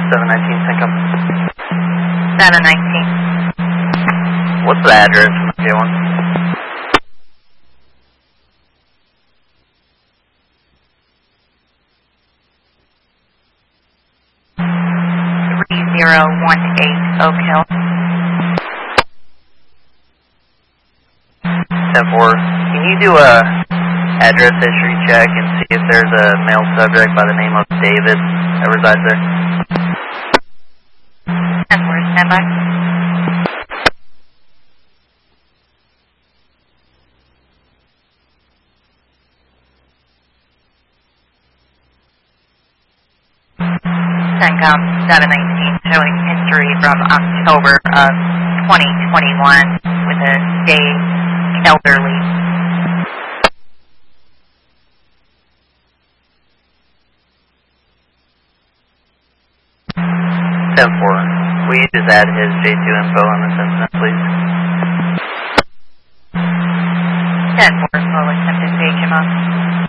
719 Syncom. 719. What's the address from J1? Oak Hill. 10-4. Can you do a address history check and see if there's a male subject by the name of David that resides there? 10-4, standby. Syncom 719, showing history from October of 2021 with a gay elderly. 10-4. Will you just add his J2 info on this incident, please? 10-4, full attempted page him up.